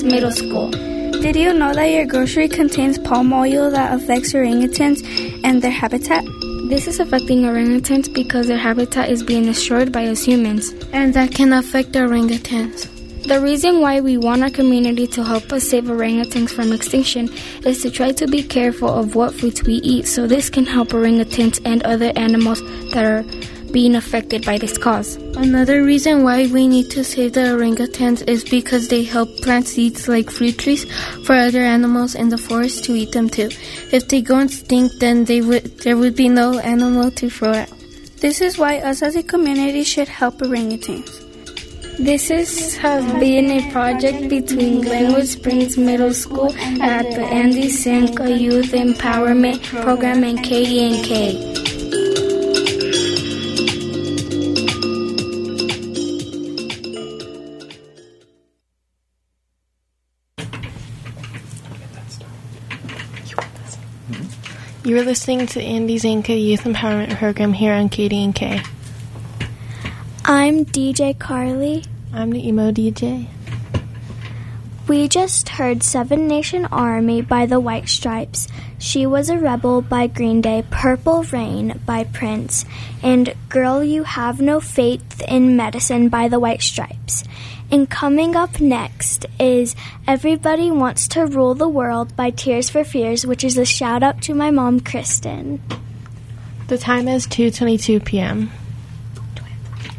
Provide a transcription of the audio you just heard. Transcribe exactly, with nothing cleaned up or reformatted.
Middle School. Did you know that your grocery contains palm oil that affects orangutans and their habitat? This is affecting orangutans because their habitat is being destroyed by us humans. And that can affect the orangutans. The reason why we want our community to help us save orangutans from extinction is to try to be careful of what foods we eat, so this can help orangutans and other animals that are being affected by this cause. Another reason why we need to save the orangutans is because they help plant seeds like fruit trees for other animals in the forest to eat them too. If they go extinct, then they would there would be no animal to throw out. This is why us as a community should help orangutans. This is, has been a project between Glenwood Springs Middle School at the Andy Sanka Youth Empowerment Program and K D N K. You're listening to Andy Zanka Youth Empowerment Program here on K D N K. I'm D J Carly. I'm the emo D J. We just heard Seven Nation Army by the White Stripes, She Was a Rebel by Green Day, Purple Rain by Prince, and Girl You Have No Faith in Medicine by the White Stripes. And coming up next is Everybody Wants to Rule the World by Tears for Fears, which is a shout out to my mom, Kristen. The time is two twenty-two p.m.